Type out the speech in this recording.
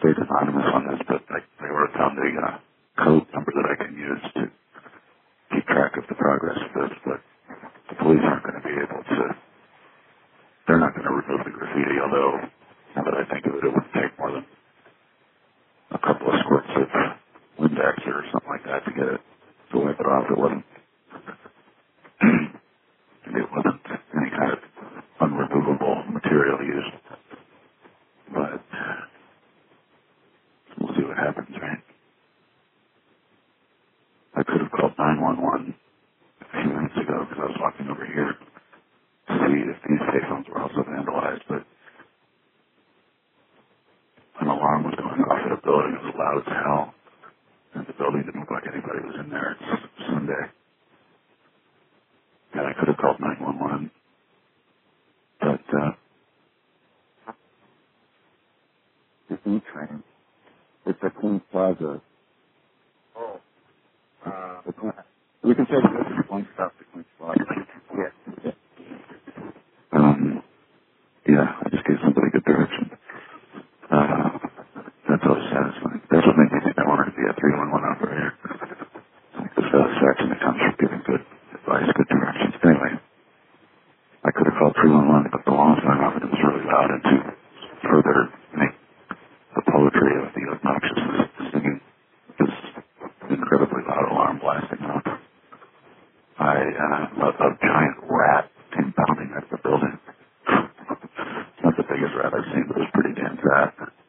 stayed anonymous on this, but I wrote down the code number that I can use to keep track of the progress of this, but the police aren't going to be able to, they're not going to remove the graffiti, although, now that I think of it, it wouldn't take more than a couple of squirts of Windex or something like that to get it, to wipe it off. It wasn't any kind of unremovable material used, but we'll see what happens, right? I could have called 911 a few minutes ago because I was walking over here to see if these payphones were also vandalized, but an alarm was going off at a building. It was loud as hell, and the building didn't look like anybody was in there. It's Sunday. And I could have called 911, but the E-Train, it's at Queens Plaza. Oh. We can take this one stop to Queens Plaza. Yeah. Yeah, I just gave somebody good direction. That's always satisfying. That's what made me think I wanted to be a 311 operator. Like the satisfaction that comes from giving good advice, good directions. Anyway, I could have called 311, but the longest time off it was really loud, and to further make the poetry of the obnoxiousness of singing this incredibly loud alarm blasting off, a giant rat came bounding at the building. Not the biggest rat I've seen, but it was pretty damn fat.